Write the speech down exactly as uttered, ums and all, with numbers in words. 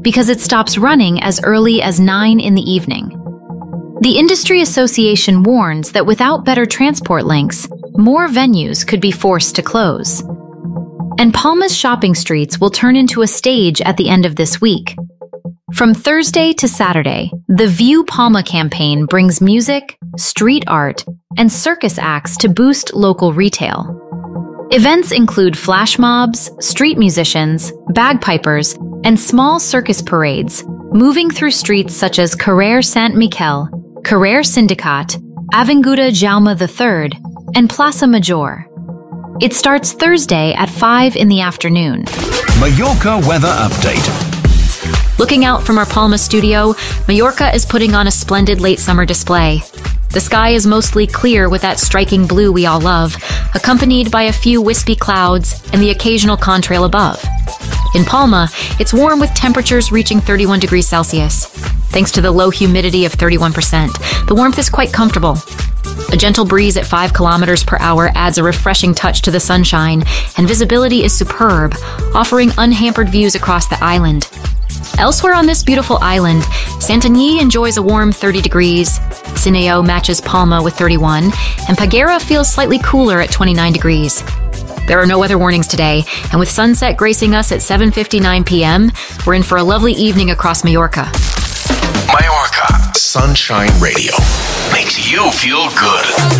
because it stops running as early as nine in the evening. The Industry Association warns that without better transport links, more venues could be forced to close. And Palma's shopping streets will turn into a stage at the end of this week. From Thursday to Saturday, the View Palma campaign brings music, street art, and circus acts to boost local retail. Events include flash mobs, street musicians, bagpipers, and small circus parades, moving through streets such as Carrer Sant Miquel, Carrer Sindicat, Avinguda Jaume the third, and Plaça Major. It starts Thursday at five in the afternoon. Mallorca weather update. Looking out from our Palma studio, Mallorca is putting on a splendid late summer display. The sky is mostly clear with that striking blue we all love, accompanied by a few wispy clouds and the occasional contrail above. In Palma, it's warm with temperatures reaching thirty-one degrees Celsius. Thanks to the low humidity of thirty-one percent, the warmth is quite comfortable. A gentle breeze at five kilometers per hour adds a refreshing touch to the sunshine, and visibility is superb, offering unhampered views across the island. Elsewhere on this beautiful island, Santanyí enjoys a warm thirty degrees, Sineo matches Palma with thirty-one, and Peguera feels slightly cooler at twenty-nine degrees. There are no weather warnings today, and with sunset gracing us at seven fifty-nine p m, we're in for a lovely evening across Mallorca. Mallorca Sunshine Radio makes you feel good.